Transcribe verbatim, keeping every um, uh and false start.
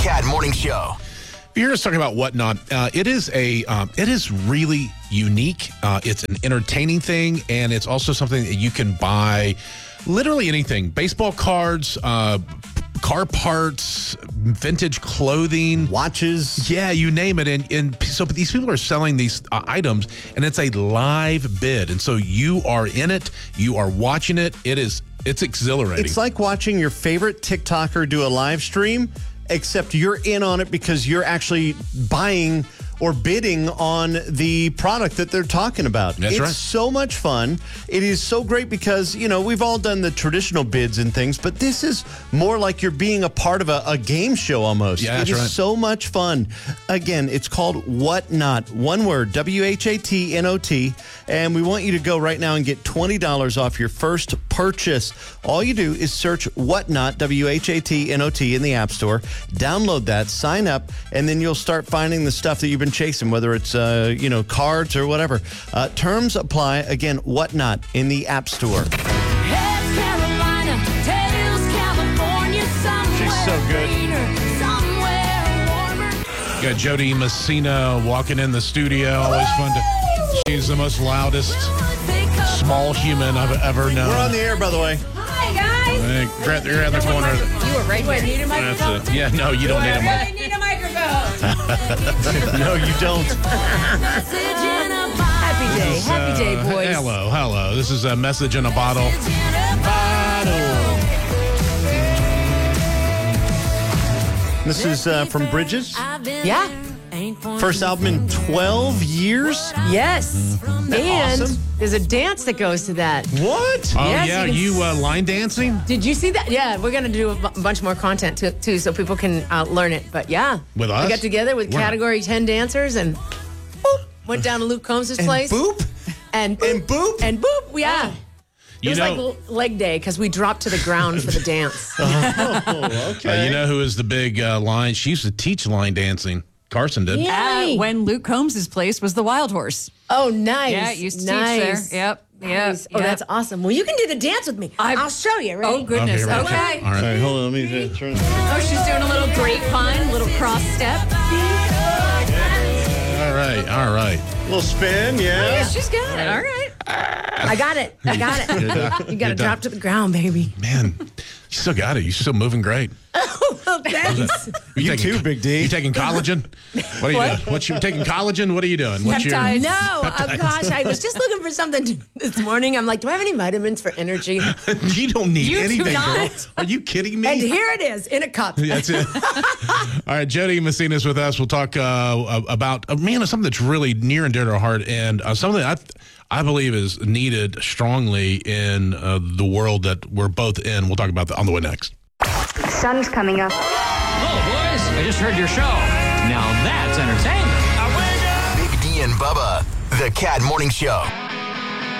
Cat Morning Show. If you're just talking about Whatnot, uh, it is a um, it is really unique. Uh, it's an entertaining thing, and it's also something that you can buy literally anything. Baseball cards, uh, car parts, vintage clothing. Watches. Yeah, you name it. And, and so these people are selling these uh, items, and it's a live bid. And so you are in it. You are watching it. It is, it's exhilarating. It's like watching your favorite TikToker do a live stream, except you're in on it because you're actually buying or bidding on the product that they're talking about. That's it's right. so much fun. It is so great because, you know, we've all done the traditional bids and things, but this is more like you're being a part of a, a game show almost. Yeah, that's it is right. so much fun. Again, it's called Whatnot. One word, W H A T N O T. And we want you to go right now and get twenty dollars off your first purchase. All you do is search Whatnot, W H A T N O T, in the App Store. Download that, sign up, and then you'll start finding the stuff that you've been chasing, whether it's, uh, you know, cards or whatever. Uh, terms apply. Again, Whatnot in the App Store. Heads Carolina, tails California, somewhere She's so good. greener, somewhere warmer. Got Jody Messina walking in the studio. Always fun to. She's the most loudest small human I've ever known. We're on the air, by the way. Hi, guys. Hey, you're at- you're in the corner. You were right here. Need a microphone? That's it. Yeah, no, you don't need a mic. need a microphone. No, you don't. Happy day. Happy day, Uh, boys. Hello, hello. This is a message in a bottle. Bottle. This is uh, from Bridges. Yeah. First album in twelve years. Yes. And awesome? there's a dance that goes to that. What? Oh, Yes, yeah, you can you s- uh, line dancing? Did you see that? Yeah, we're going to do a bu- bunch more content too, too so people can uh, learn it. But yeah. With us? We got together with Where? category ten dancers and boop, went down to Luke Combs' And place. boop? And boop. And boop? And boop. Yeah. It You was know, like l- leg day because we dropped to the ground for the dance. Oh, okay. uh, you know who is the big uh, line? She used to teach line dancing. Carson did. Yay. Uh, when Luke Combs' place was the Wild Horse. Oh, nice. Yeah, it used to nice. teach there. Yep. Yep. Nice. Oh, yep. that's awesome. Well, you can do the dance with me. I- I'll show you. Ready? Oh, goodness. Okay, Okay. right. All All right. right, hold on. Let me uh, turn. Oh, she's doing a little grapevine, a little cross step. All right. All right. Little spin, yeah. Yeah, she's got it. All right. I got it. I got it. You're done. You got to You're done. drop to the ground, baby. Man, you still got it. You're still moving great. Oh, thanks. You taking, too, Big D. You taking collagen? What are you What? doing? What you taking collagen? What are you doing? What's your Peptides. No, oh gosh, I was just looking for something to, this morning. I'm like, do I have any vitamins for energy? You don't need You do anything, girl. not. Are you kidding me? And here it is in a cup. That's it. All right, Jody Messina's with us. We'll talk uh, about, uh, man, something that's really near and dear to our heart, and uh, something that I, I believe is needed strongly in uh, the world that we're both in. We'll talk about that on the way next. Sun's coming up. Oh, boys, I just heard your show. Now that's entertainment. Big D and Bubba, the Cat Morning Show.